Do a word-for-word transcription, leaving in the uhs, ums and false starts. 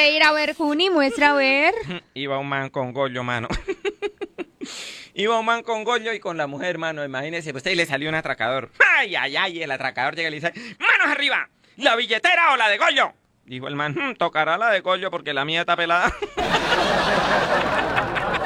puede ir a ver, Juni? Muestra a ver. Iba un man con Goyo, mano. Iba un man con Goyo y con la mujer, mano. Imagínese, pues ahí le salió un atracador. Ay, ay, ay, el atracador llega y le dice, ¡manos arriba! ¿La billetera o la de Goyo? Dijo el man, "Hmm, tocará la de Goyo porque la mía está pelada".